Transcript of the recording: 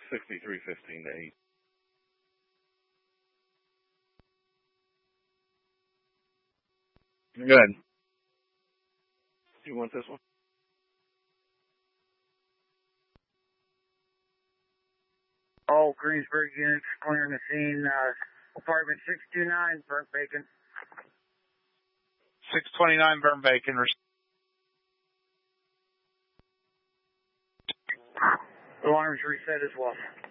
6315 to 8. Good. You want this one? All Greensburg units clearing the scene. Apartment 629, burnt bacon. 629, burnt bacon. Alarms reset as well.